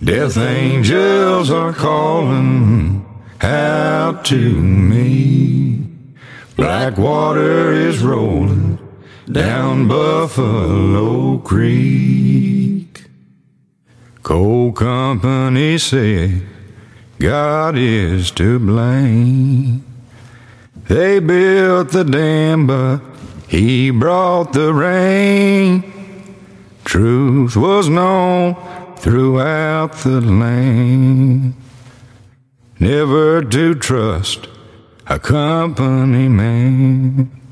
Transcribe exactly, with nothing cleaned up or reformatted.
Death angels are calling out to me. Black water is rolling down Buffalo Creek. Coal company said God is to blame. They built the dam, but he brought the rain. Truth was known throughout the land. Never to trust a company man.